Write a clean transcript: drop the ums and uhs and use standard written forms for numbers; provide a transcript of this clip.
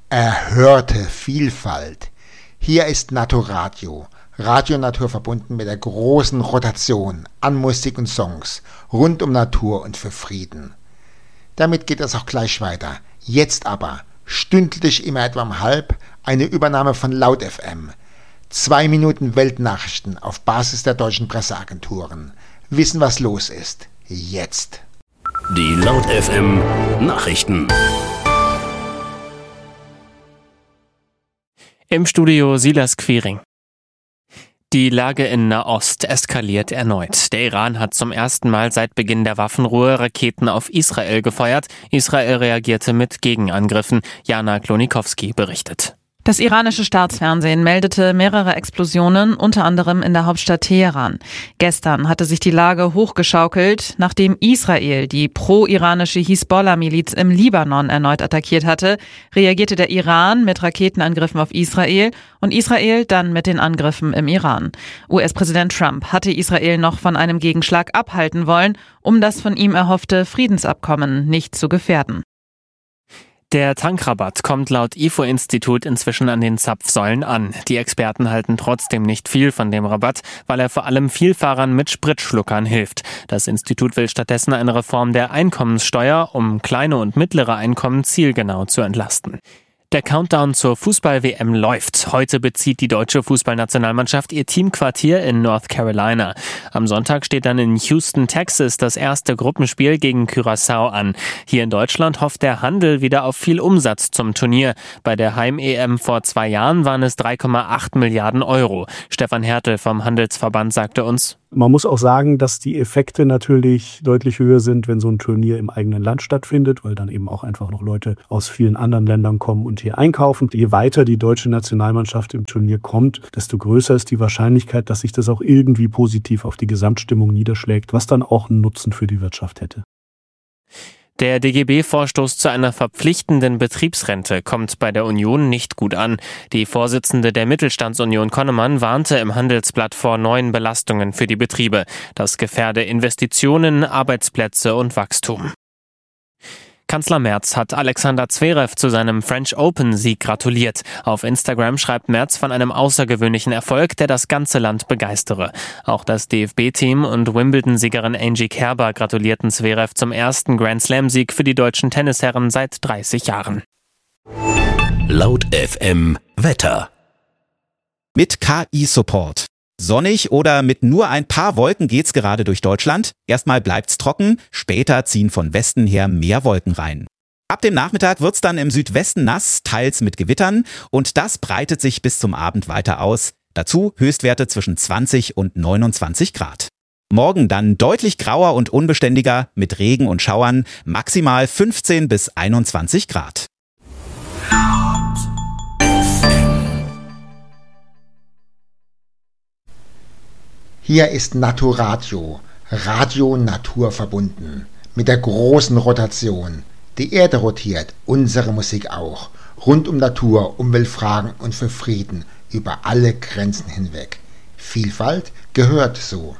erhörte Vielfalt. Hier ist Naturadio, Radio Natur verbunden mit der großen Rotation an Musik und Songs rund um Natur und für Frieden. Damit geht es auch gleich weiter. Jetzt aber, stündlich immer etwa um 12:30, eine Übernahme von Laut FM. 2 Minuten Weltnachrichten auf Basis der deutschen Presseagenturen. Wissen, was los ist. Jetzt. Die Laut FM Nachrichten. Im Studio Silas Quiring. Die Lage in Nahost eskaliert erneut. Der Iran hat zum ersten Mal seit Beginn der Waffenruhe Raketen auf Israel gefeuert. Israel reagierte mit Gegenangriffen. Jana Klonikowski berichtet. Das iranische Staatsfernsehen meldete mehrere Explosionen, unter anderem in der Hauptstadt Teheran. Gestern hatte sich die Lage hochgeschaukelt, nachdem Israel die pro-iranische Hisbollah-Miliz im Libanon erneut attackiert hatte, reagierte der Iran mit Raketenangriffen auf Israel und Israel dann mit den Angriffen im Iran. US-Präsident Trump hatte Israel noch von einem Gegenschlag abhalten wollen, um das von ihm erhoffte Friedensabkommen nicht zu gefährden. Der Tankrabatt kommt laut IFO-Institut inzwischen an den Zapfsäulen an. Die Experten halten trotzdem nicht viel von dem Rabatt, weil er vor allem Vielfahrern mit Spritschluckern hilft. Das Institut will stattdessen eine Reform der Einkommenssteuer, um kleine und mittlere Einkommen zielgenau zu entlasten. Der Countdown zur Fußball-WM läuft. Heute bezieht die deutsche Fußballnationalmannschaft ihr Teamquartier in North Carolina. Am Sonntag steht dann in Houston, Texas, das erste Gruppenspiel gegen Curaçao an. Hier in Deutschland hofft der Handel wieder auf viel Umsatz zum Turnier. Bei der Heim-EM vor 2 Jahren waren es 3,8 Milliarden Euro. Stefan Hertel vom Handelsverband sagte uns: Man muss auch sagen, dass die Effekte natürlich deutlich höher sind, wenn so ein Turnier im eigenen Land stattfindet, weil dann eben auch einfach noch Leute aus vielen anderen Ländern kommen und hier einkaufen. Je weiter die deutsche Nationalmannschaft im Turnier kommt, desto größer ist die Wahrscheinlichkeit, dass sich das auch irgendwie positiv auf die Gesamtstimmung niederschlägt, was dann auch einen Nutzen für die Wirtschaft hätte. Der DGB-Vorstoß zu einer verpflichtenden Betriebsrente kommt bei der Union nicht gut an. Die Vorsitzende der Mittelstandsunion Konnemann warnte im Handelsblatt vor neuen Belastungen für die Betriebe. Das gefährde Investitionen, Arbeitsplätze und Wachstum. Kanzler Merz hat Alexander Zverev zu seinem French Open-Sieg gratuliert. Auf Instagram schreibt Merz von einem außergewöhnlichen Erfolg, der das ganze Land begeistere. Auch das DFB-Team und Wimbledon-Siegerin Angie Kerber gratulierten Zverev zum ersten Grand-Slam-Sieg für die deutschen Tennisherren seit 30 Jahren. Laut FM Wetter. Mit KI-Support. Sonnig oder mit nur ein paar Wolken geht's gerade durch Deutschland. Erstmal bleibt's trocken, später ziehen von Westen her mehr Wolken rein. Ab dem Nachmittag wird's dann im Südwesten nass, teils mit Gewittern, und das breitet sich bis zum Abend weiter aus. Dazu Höchstwerte zwischen 20 und 29 Grad. Morgen dann deutlich grauer und unbeständiger mit Regen und Schauern, maximal 15 bis 21 Grad. Hier ist Naturadio, Radio Natur verbunden, mit der großen Rotation. Die Erde rotiert, unsere Musik auch, rund um Natur, Umweltfragen und für Frieden, über alle Grenzen hinweg. Vielfalt gehört so.